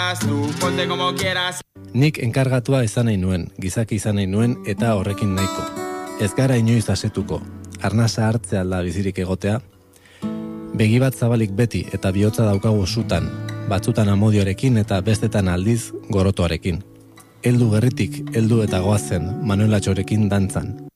Nik enkargatua izan nahi nuen, gizaki izan nahi nuen eta horrekin nahiko. Ez gara inoiz asetuko, arnasa hartzea alda bizirik egotea. Begi bat zabalik beti eta bihotza daukagu sutan, batzutan amodioarekin eta bestetan aldiz gorotoarekin. Heldu gerritik, heldu eta goazen Manuelatxorekin dantzan.